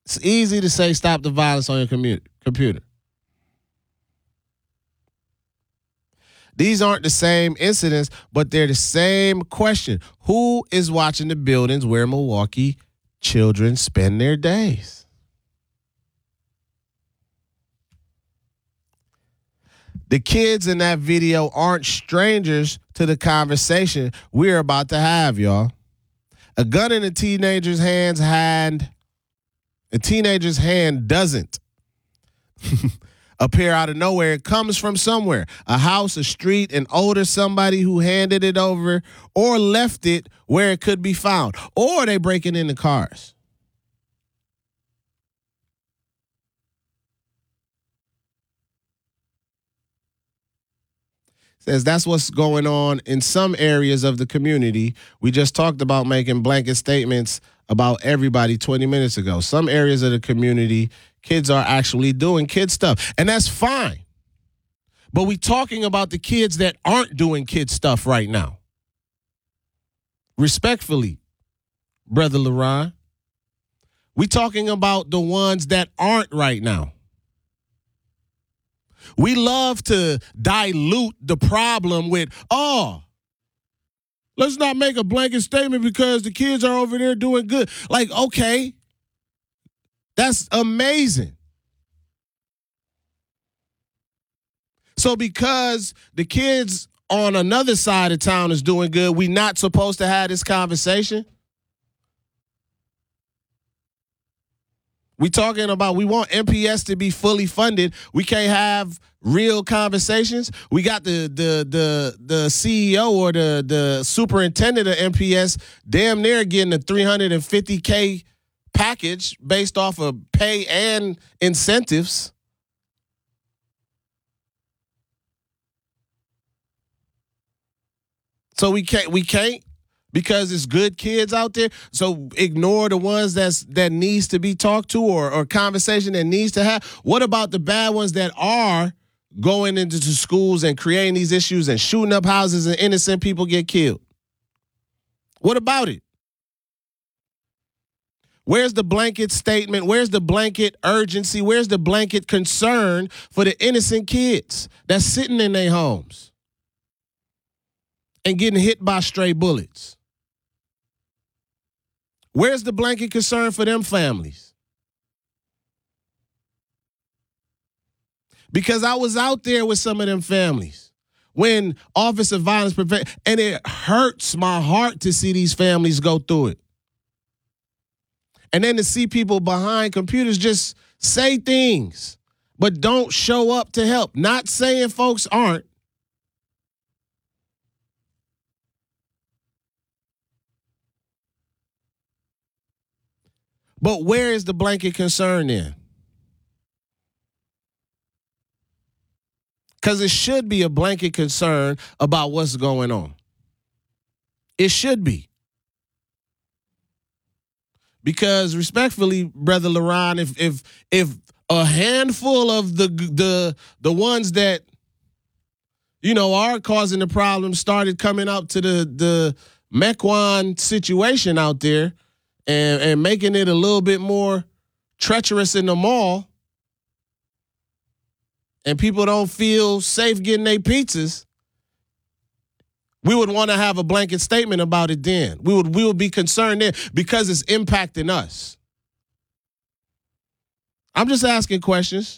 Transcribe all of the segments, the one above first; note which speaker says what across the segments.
Speaker 1: It's easy to say stop the violence on your computer. These aren't the same incidents, but they're the same question. Who is watching the buildings where Milwaukee children spend their days? The kids in that video aren't strangers to the conversation we're about to have, y'all. A gun in a teenager's hand doesn't appear out of nowhere. It comes from somewhere. A house, a street, an older somebody who handed it over or left it where it could be found. Or they breaking into cars. Says that's what's going on in some areas of the community. We just talked about making blanket statements about everybody 20 minutes ago. Some areas of the community, kids are actually doing kid stuff, and that's fine. But we talking about the kids that aren't doing kid stuff right now. Respectfully, Brother LaRon, we talking about the ones that aren't right now. We love to dilute the problem with, let's not make a blanket statement because the kids are over there doing good. Like, okay, that's amazing. So because the kids on another side of town is doing good, we not supposed to have this conversation? We talking about we want MPS to be fully funded. We can't have real conversations. We got the CEO or the superintendent of MPS damn near getting a $350K package based off of pay and incentives. So we can't because it's good kids out there. So ignore the ones that needs to be talked to or conversation that needs to have. What about the bad ones that are going into schools and creating these issues and shooting up houses and innocent people get killed? What about it? Where's the blanket statement? Where's the blanket urgency? Where's the blanket concern for the innocent kids that's sitting in their homes and getting hit by stray bullets? Where's the blanket concern for them families? Because I was out there with some of them families when offensive violence prevention, and it hurts my heart to see these families go through it. And then to see people behind computers just say things, but don't show up to help. Not saying folks aren't. But where is the blanket concern then? Because it should be a blanket concern about what's going on. It should be. Because respectfully, Brother LaRon, if a handful of the ones that are causing the problem started coming up to the Mequon situation out there and making it a little bit more treacherous in the mall, and people don't feel safe getting their pizzas, we would want to have a blanket statement about it then. We would be concerned then because it's impacting us. I'm just asking questions.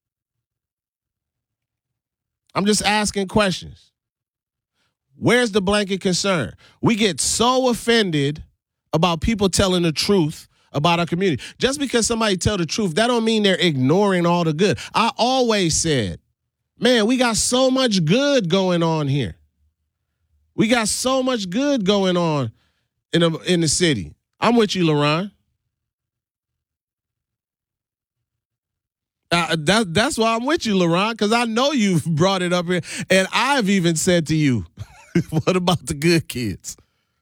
Speaker 1: Where's the blanket concern? We get so offended about people telling the truth about our community. Just because somebody tell the truth, that don't mean they're ignoring all the good. I always said, man, we got so much good going on here. We got so much good going on in the city. I'm with you, LaRon. That's why I'm with you, LaRon, because I know you've brought it up here, and I've even said to you, what about the good kids?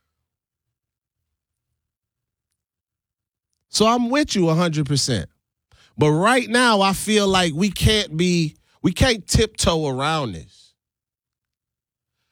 Speaker 1: So I'm with you 100%. But right now, I feel like we can't tiptoe around this.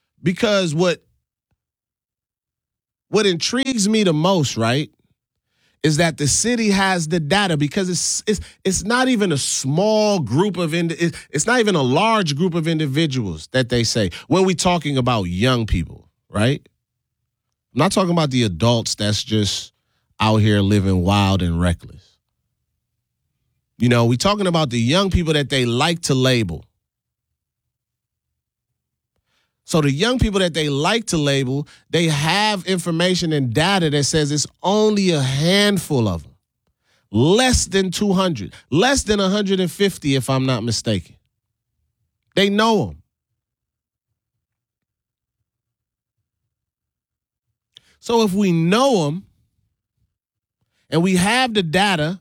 Speaker 1: Because what intrigues me the most, right, is that the city has the data because it's not even a small group of it's not even a large group of individuals that they say when we're talking about young people, right? I'm not talking about the adults that's just out here living wild and reckless. We're talking about the young people that they like to label. So the young people that they like to label, they have information and data that says it's only a handful of them. Less than 200. Less than 150, if I'm not mistaken. They know them. So if we know them and we have the data,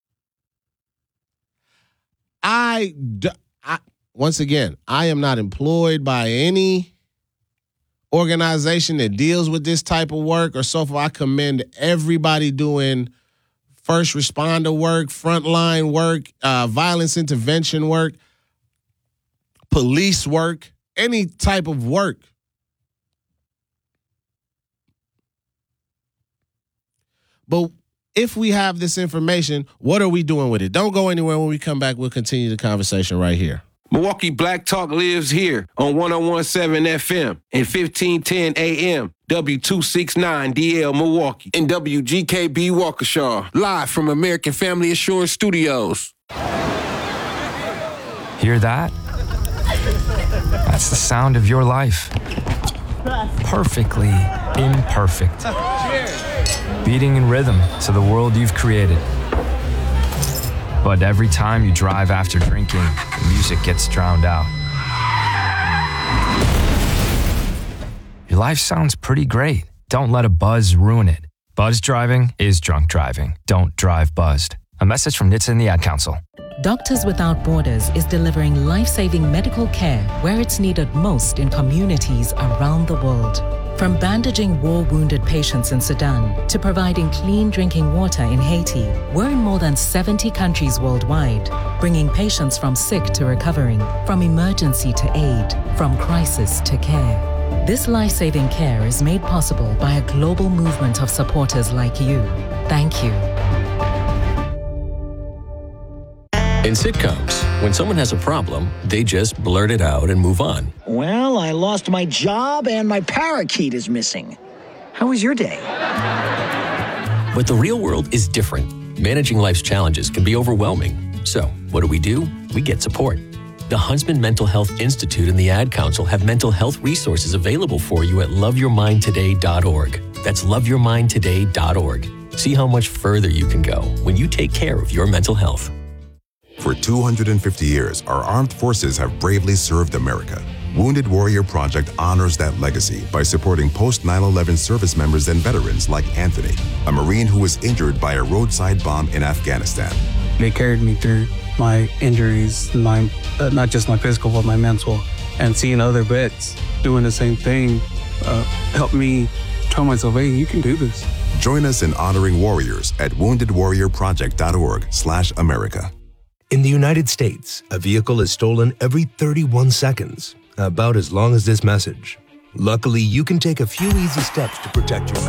Speaker 1: once again, I am not employed by any organization that deals with this type of work or so forth. I commend everybody doing first responder work, frontline work, violence intervention work, police work, any type of work. But if we have this information, what are we doing with it? Don't go anywhere. When we come back, we'll continue the conversation right here.
Speaker 2: Milwaukee Black Talk lives here on 101.7 FM and 1510 AM, W269DL Milwaukee, and WGKB Waukesha, live from American Family Assurance Studios.
Speaker 3: Hear that? That's the sound of your life. Perfectly imperfect. Beating in rhythm to the world you've created. But every time you drive after drinking, the music gets drowned out. Your life sounds pretty great. Don't let a buzz ruin it. Buzz driving is drunk driving. Don't drive buzzed. A message from NHTSA and the Ad Council.
Speaker 4: Doctors Without Borders is delivering life-saving medical care where it's needed most in communities around the world. From bandaging war-wounded patients in Sudan to providing clean drinking water in Haiti, we're in more than 70 countries worldwide, bringing patients from sick to recovering, from emergency to aid, from crisis to care. This life-saving care is made possible by a global movement of supporters like you. Thank you.
Speaker 5: In sitcoms, when someone has a problem, they just blurt it out and move on.
Speaker 6: Well, I lost my job and my parakeet is missing. How was your day?
Speaker 5: But the real world is different. Managing life's challenges can be overwhelming. So, what do? We get support. The Huntsman Mental Health Institute and the Ad Council have mental health resources available for you at loveyourmindtoday.org. That's loveyourmindtoday.org. See how much further you can go when you take care of your mental health.
Speaker 7: For 250 years, our armed forces have bravely served America. Wounded Warrior Project honors that legacy by supporting post-9/11 service members and veterans like Anthony, a Marine who was injured by a roadside bomb in Afghanistan.
Speaker 8: They carried me through my injuries, not just my physical, but my mental. And seeing other vets doing the same thing helped me tell myself, hey, you can do this.
Speaker 7: Join us in honoring warriors at woundedwarriorproject.org/America.
Speaker 9: In the United States, a vehicle is stolen every 31 seconds, about as long as this message. Luckily, you can take a few easy steps to protect your